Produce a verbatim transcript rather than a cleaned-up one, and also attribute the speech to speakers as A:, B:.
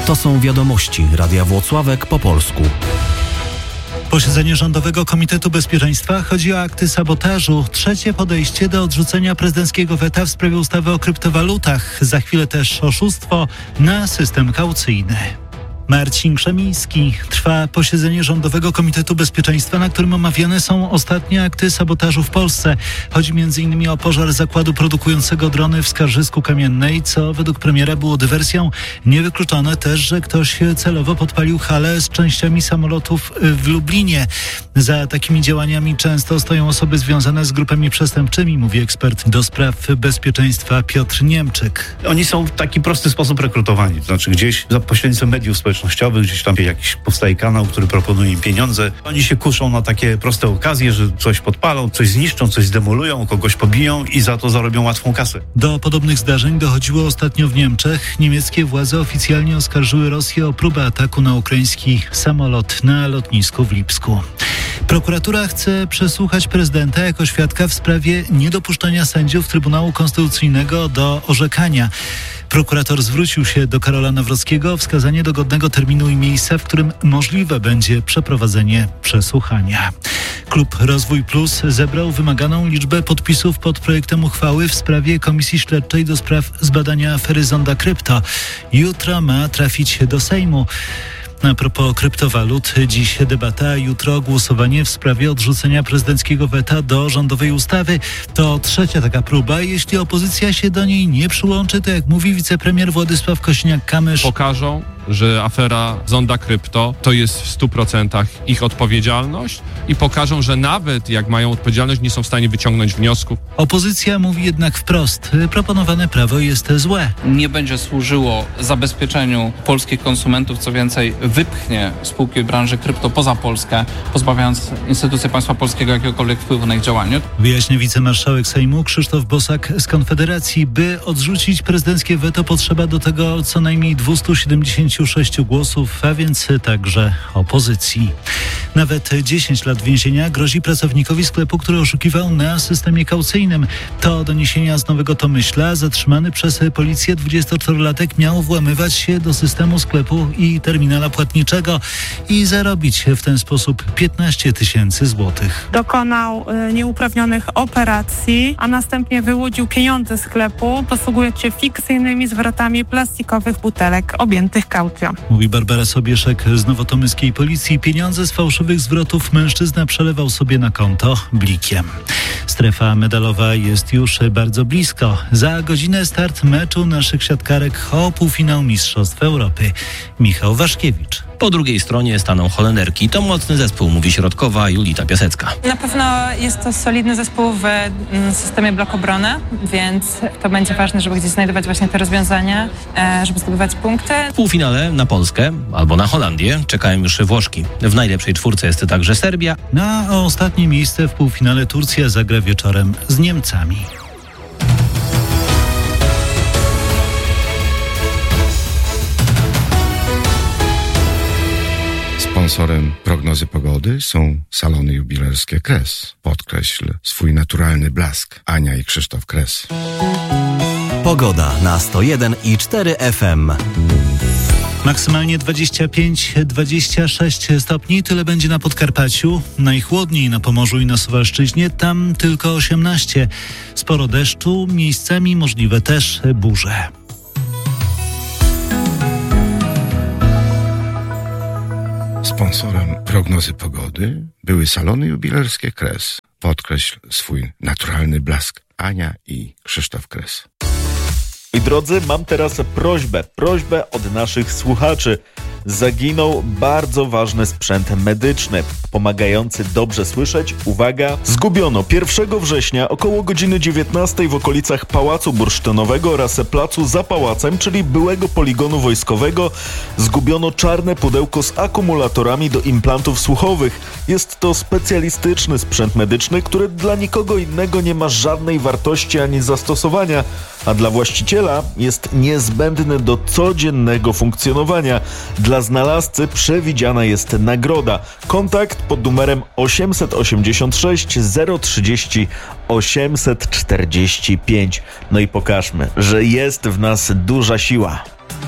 A: To są wiadomości Radia Włocławek po polsku.
B: Posiedzenie Rządowego Komitetu Bezpieczeństwa. Chodzi o akty sabotażu. Trzecie podejście do odrzucenia prezydenckiego weta w sprawie ustawy o kryptowalutach. Za chwilę też oszustwo na system kaucyjny. Marcin Krzemiński. Trwa posiedzenie Rządowego Komitetu Bezpieczeństwa, na którym omawiane są ostatnie akty sabotażu w Polsce. Chodzi między innymi o pożar zakładu produkującego drony w Skarżysku-Kamiennej, co według premiera było dywersją. Niewykluczone też, że ktoś celowo podpalił halę z częściami samolotów w Lublinie. Za takimi działaniami często stoją osoby związane z grupami przestępczymi, mówi ekspert do spraw bezpieczeństwa Piotr Niemczyk.
C: Oni są w taki prosty sposób rekrutowani, to znaczy gdzieś za pośrednictwem mediów społecznościowych, gdzieś tam jakiś powstaje kanał, który proponuje im pieniądze. Oni się kuszą na takie proste okazje, że coś podpalą, coś zniszczą, coś zdemolują, kogoś pobiją i za to zarobią łatwą kasę.
B: Do podobnych zdarzeń dochodziło ostatnio w Niemczech. Niemieckie władze oficjalnie oskarżyły Rosję o próbę ataku na ukraiński samolot na lotnisku w Lipsku. Prokuratura chce przesłuchać prezydenta jako świadka w sprawie niedopuszczenia sędziów Trybunału Konstytucyjnego do orzekania. Prokurator zwrócił się do Karola Nawrockiego o wskazanie dogodnego terminu i miejsca, w którym możliwe będzie przeprowadzenie przesłuchania. Klub Rozwój Plus zebrał wymaganą liczbę podpisów pod projektem uchwały w sprawie Komisji Śledczej do spraw zbadania afery Zonda Krypto. Jutro ma trafić do Sejmu. A propos kryptowalut, dziś debata, a jutro głosowanie w sprawie odrzucenia prezydenckiego weta do rządowej ustawy. To trzecia taka próba. Jeśli opozycja się do niej nie przyłączy, to jak mówi wicepremier Władysław Kosiniak-Kamysz,
D: pokażą, że afera Zonda Krypto to jest w stu procentach ich odpowiedzialność i pokażą, że nawet jak mają odpowiedzialność, nie są w stanie wyciągnąć wniosków.
B: Opozycja mówi jednak wprost, proponowane prawo jest złe.
E: Nie będzie służyło zabezpieczeniu polskich konsumentów, co więcej wypchnie spółki branży krypto poza Polskę, pozbawiając instytucje państwa polskiego jakiegokolwiek wpływu na ich działanie.
B: Wyjaśnia wicemarszałek Sejmu Krzysztof Bosak z Konfederacji. By odrzucić prezydenckie weto, potrzeba do tego co najmniej dwieście siedemdziesiąt sześć głosów, a więc także opozycji. Nawet dziesięć lat więzienia grozi pracownikowi sklepu, który oszukiwał na systemie kaucyjnym. To doniesienia z Nowego Tomyśla. Zatrzymany przez policję dwudziestoczterolatek miał włamywać się do systemu sklepu i terminala płatniczego i zarobić w ten sposób piętnaście tysięcy złotych.
F: Dokonał y, nieuprawnionych operacji, a następnie wyłudził pieniądze sklepu, posługując się fikcyjnymi zwrotami plastikowych butelek objętych kaucją.
B: Mówi Barbara Sobieszek z nowotomyskiej policji. Pieniądze z fałszywych zwrotów mężczyzna przelewał sobie na konto blikiem. Strefa medalowa jest już bardzo blisko. Za godzinę start meczu naszych siatkarek o półfinał Mistrzostw Europy. Michał Waszkiewicz.
G: Po drugiej stronie staną Holenderki. To mocny zespół, mówi środkowa Julita Piasecka.
H: Na pewno jest to solidny zespół w systemie blok obrony, więc to będzie ważne, żeby gdzieś znajdować właśnie te rozwiązania, żeby zdobywać punkty.
G: W półfinale na Polskę albo na Holandię czekają już Włoszki. W najlepszej czwórce jest także Serbia.
B: Na ostatnie miejsce w półfinale Turcja zagra wieczorem z Niemcami.
I: Sponsorem prognozy pogody są salony jubilerskie Kres. Podkreśl swój naturalny blask. Ania i Krzysztof Kres.
A: Pogoda na sto jeden i cztery F M.
B: Maksymalnie dwadzieścia pięć dwadzieścia sześć stopni, tyle będzie na Podkarpaciu. Najchłodniej na Pomorzu i na Suwalszczyźnie, tam tylko osiemnaście. Sporo deszczu, miejscami możliwe też burze.
I: Sponsorem prognozy pogody były salony jubilerskie Kres. Podkreśl swój naturalny blask. Ania i Krzysztof Kres.
J: I drodzy, mam teraz prośbę, prośbę od naszych słuchaczy. Zaginął bardzo ważny sprzęt medyczny, pomagający dobrze słyszeć. Uwaga, zgubiono pierwszego września około godziny dziewiętnastej w okolicach Pałacu Bursztynowego oraz placu za Pałacem, czyli byłego poligonu wojskowego. Zgubiono czarne pudełko z akumulatorami do implantów słuchowych. Jest to specjalistyczny sprzęt medyczny, który dla nikogo innego nie ma żadnej wartości ani zastosowania, a dla właściciela jest niezbędny do codziennego funkcjonowania. Dla znalazcy przewidziana jest nagroda. Kontakt pod numerem osiemset osiemdziesiąt sześć zero trzydzieści osiemset czterdzieści pięć. No i pokażmy, że jest w nas duża siła.